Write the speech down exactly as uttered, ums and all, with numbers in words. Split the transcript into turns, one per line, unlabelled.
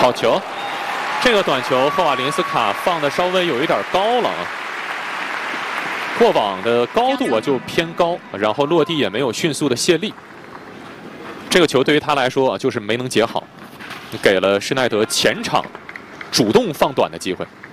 好球！这个短球赫瓦林斯卡放的稍微有一点高了啊，过网的高度啊就偏高，然后落地也没有迅速的卸力。这个球对于他来说啊就是没能接好，给了施耐德前场主动放短的机会。